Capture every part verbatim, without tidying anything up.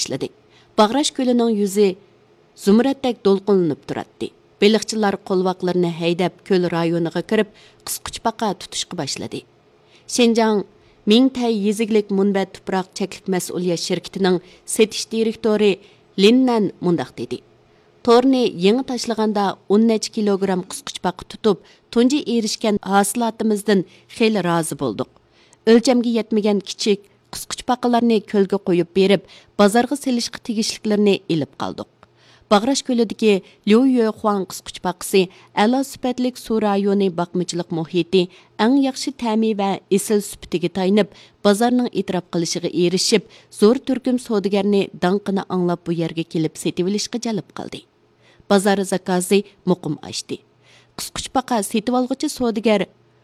boshladi. Bag'rash ko'lining yuzi zumratdek to'lqinlanib turadi. Beliqchilar qo'lvoqlarini haydab ko'l rayoniga kirib, qisqichbaqa tutishga boshladi. Şinjan Mingtay yeziglik munbat tuproq cheklik mas'uliyat shirkatining setish direktori Linnan mundaq dedi. Torni yangi tashlaganda o'n necha kilogramm qisqichbaqa tutib, tunji erishgan hosilatimizdan xeyli rozi bo'ldik. O'lchamga yetmagan kichik qisqichbaqalarni ko'lga qo'yib berib, bozorga selishga tegishliklarini ilib qoldik. Bag'rash ko'lidagi Liu Yuehuang qisqichbaqasi a'lo sifatlik suv rayoni boqmachilik muhiti eng yaxshi ta'mi va esil sifatiga tayanib, bozorning e'tirof qilishiga erishib, zo'r turkum savdogarni danqini anglab bu yerga kelib setib olishga jalb qildi. Bozor zakozi muqim ochdi. Qisqichbaqa setib olg'uchi savdogar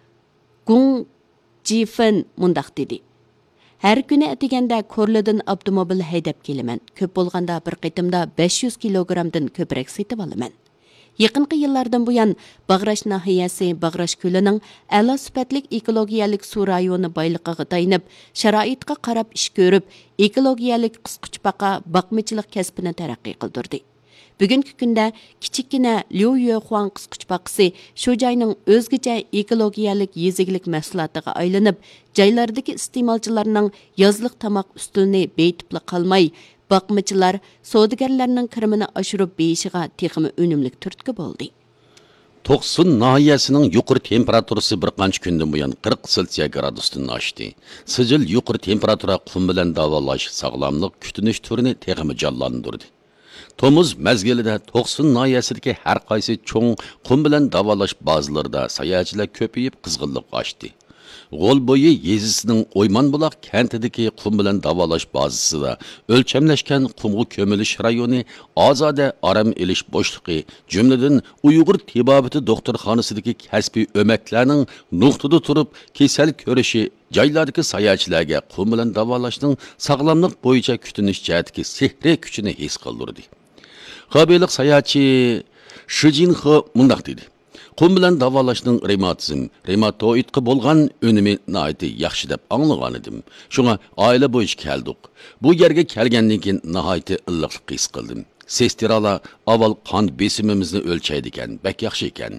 Gung Jifin mundaq dedi. Her günü etigende korladan avtomobil haydab kelaman. Köp bolganda bir qitimda besh yuz kilogramdan köprek setib olaman. Yaqinqi yillardan buyon Bag'rash nahiyasi Bag'rash ko'lining a'lo sifatlik ekologiyalik suv rayoni boyligiga tayanib, sharoitga qarab ish ko'rib, ekologiyalik qisqichbaqa boqmachilik kasbini taraqqiy qildirdi. Bugungi kunda kichikkina Liu Yuehuang qisqichbaqasi shu joyning o'zgacha ekologiyalik yeziglik mahsulotiga aylanib, joylardagi iste'molchilarning yozliq tomoq ustunini beytibli qolmay, boqmachilar savdogarlarning kirimini oshirib beyishiga texmi unumlik turtki bo'ldi. Toqsun nahiyasining yuqori temperaturasi bir qancha kundan buyon qirq selsiya gradusdan oshdi. Sijil yuqori temperatura qum bilan davolash sog'lomlik kutinish turini texmi jonlantirdi. Tomuz mezgilida Toqsun nahiyasidagi har qaysi cho'ng qum bilan davolash bazalarida sayohatchilar ko'payib qizg'inlik oshdi. G'olbo'yi yezisining O'ymonbuloq kentidagi qum bilan davolash bazasida o'lchamlashgan qumga ko'milish rayoni ozoda aram elish bo'shliqi, jumladan Uyg'ur tibobati doktorxonasidagi kasbiy o'maklarning nuqtada turib kasal ko'rishi joylardagi sayohatchilarga qum bilan davolashning sog'lomlik bo'yicha kutinish jihatdagi sehriy kuchini his qildirdi. Xabeylik sayohatchi Shijinxo mundaq dedi. Qum bilan davolashning revmatizm, revmatoidga bo'lgan önemi nihoyatda yaxshi deb anglagan edim. Shunga oila bo'yicha keldik. Bu yerga kelgandan keyin nihoyatda illiqlik his qildim. Sestiralar avval qon besimimizni o'lchaydi ekan, bak yaxshi ekan.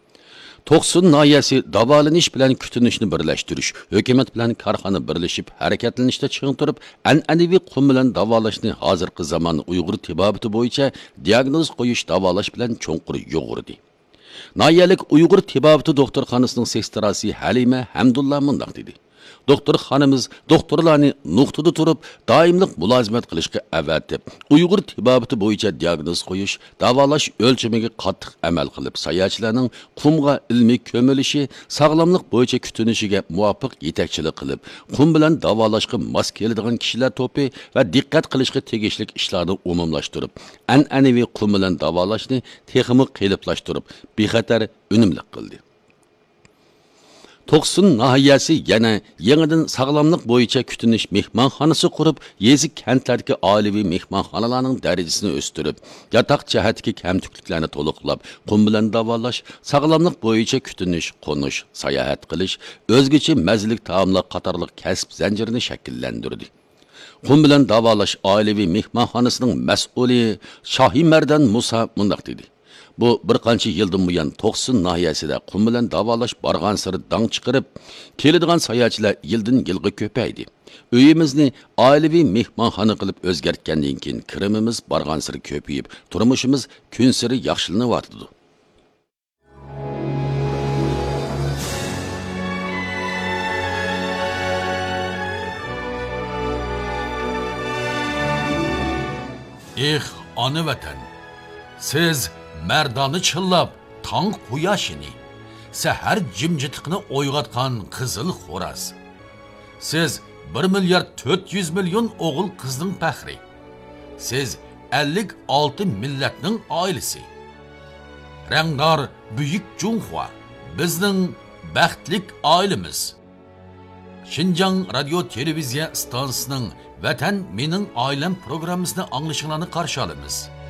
Toqsun nahiyasi davolanish bilan kutinishni birlashtirish, hukumat bilan korxona birlashib harakatlanishda ching'tirib, an'anaviy qum bilan davolashni hozirgi zamon Uyg'ur tibobati bo'yicha diagnoz qo'yish davolash bilan cho'nqur yo'g'irdi. Nahiyalik Uyg'ur tibobati doktorxonasining sestrasi Halima Hamdullah mundaq dedi. Doktorxonamiz doktorlarni nuqtada turib, doimlik mulozimat qilishga avatib, Uyg'ur tibobati bo'yicha diagnoz qo'yish, davolash o'lchamiga qattiq amal qilib, sayohatchilarning qumga ilmiy ko'milishi, sog'lomlik bo'yicha kutinishiga muvofiq yetakchilik qilib, qum bilan davolashga mos keladigan kishilar to'pi va diqqat qilishga tegishli ishlarni umumlashtirib, an'anaviy qum bilan davolashni texmi qiliplashtirib, bexatar unumli qildi. Toqsun nahiyasi yana yangidan sog'lomlik bo'yicha kutinish mehmonxonasi qurib, yezik kentlardagi oilaviy mehmonxonalarning darajasini o'stirib, yotoq jihatdagi kamtukliklarni to'liqlab, qum bilan davolash, sog'lomlik bo'yicha kutinish, qo'nish, sayohat qilish, o'zgacha mazalik taomlar qatorliq kasb zanjirini shakllantirdi. Qum bilan davolash oilaviy mehmonxonasining mas'uli Shohimardan Musa mundaq dedi. Bu bir qancha yildan buyon Toqsun nahiyasida qum bilan davolash borgan sari dang chiqarib, keladigan sayohatchilar yildan yilga ko'paydi. Uyimizni oilaviy mehmonxona qilib o'zgartgandan keyin kirimimiz borgan sari ko'payib, turmushimiz kun sari yaxshilanyapti. Eh, ona vatan. Siz merdani chillab, tong quyoshini, sahar jimjitlikni o'yg'atgan qizil xo'raz. Siz bir milliard to'rt yuz million o'g'il qizning faxri. Siz ellik olti millatning oilasi. Rangdor buyuk Junxua bizning baxtlik oilamiz. Xinjiang radio televiziya stansiyasining Vatan mening oilam programmasini anglashinglarni qarshi olamiz.